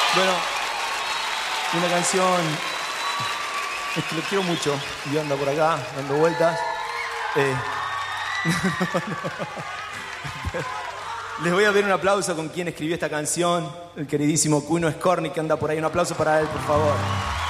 Bueno, una canción es que lo quiero mucho y anda por acá dando vueltas. Les voy a pedir un aplauso con quien escribió esta canción, el queridísimo Cuno Scorni, que anda por ahí. Un aplauso para él, por favor.